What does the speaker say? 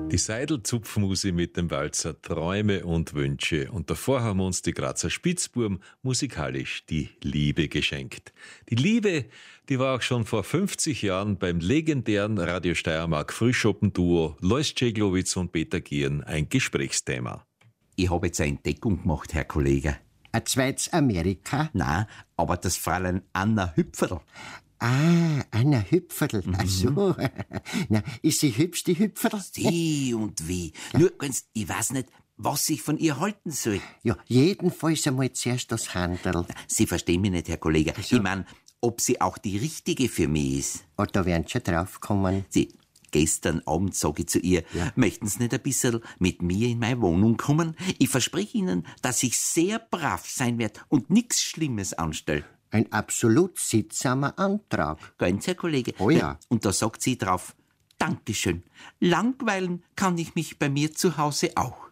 Die Seidel-Zupfmusik mit dem Walzer Träume und Wünsche. Und davor haben uns die Grazer Spitzbuben musikalisch die Liebe geschenkt. Die Liebe, die war auch schon vor 50 Jahren beim legendären Radio Steiermark Frühschoppen-Duo Lois Ceglowitz und Peter Gieren ein Gesprächsthema. Ich habe jetzt eine Entdeckung gemacht, Herr Kollege. Ein zweites Amerika? Nein, aber das Fräulein Anna Hüpferl. Ah, Anna Hüpferl. Ach so. Na, ist sie hübsch, die Hüpferl? Die und wie. Ja. Nur ganz, ich weiß nicht, was ich von ihr halten soll. Ja, jedenfalls einmal zuerst das Handel. Sie verstehen mich nicht, Herr Kollege. Also. Ich mein, ob sie auch die richtige für mich ist. Oh, da werden Sie schon draufkommen. Gestern Abend sag ich zu ihr, möchten Sie nicht ein bisschen mit mir in meine Wohnung kommen? Ich verspreche Ihnen, dass ich sehr brav sein werde und nichts Schlimmes anstelle. Ein absolut sittsamer Antrag. Ganz, Herr Kollege. Oh ja. Und da sagt sie drauf, Dankeschön. Langweilen kann ich mich bei mir zu Hause auch.